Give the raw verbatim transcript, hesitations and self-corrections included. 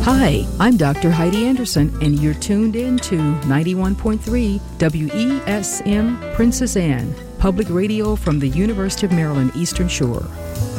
Hi, I'm Doctor Heidi Anderson, and you're tuned in to ninety-one point three W E S M Princess Anne, public radio from the University of Maryland Eastern Shore.